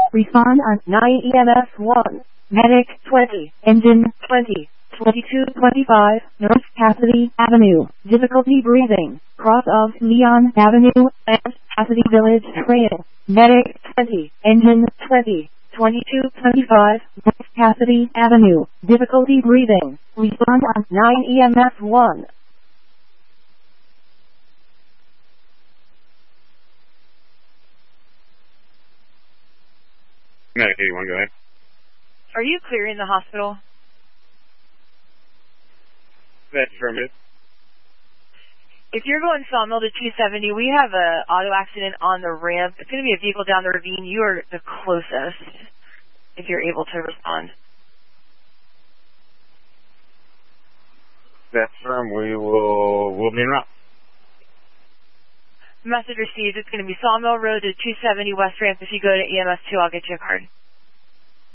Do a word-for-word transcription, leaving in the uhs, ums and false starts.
Respond on nine E M S one. Medic twenty. Engine twenty. twenty-two twenty-five, North Cassidy Avenue. Difficulty breathing. Cross of Leon Avenue and Cassidy Village Trail. Medic twenty. Engine twenty. twenty-two twenty-five, North Cassidy Avenue. Difficulty breathing. Respond on nine E M S one. Medic eighty-one, go ahead. Are you clearing the hospital? That's affirmative. If you're going Sawmill to two seventy, we have a auto accident on the ramp. It's going to be a vehicle down the ravine. You are the closest, if you're able to respond. That's firm. We will, we'll be en route. Message received. It's going to be Sawmill Road to two seventy West Ramp. If you go to E M S two, I'll get you a card.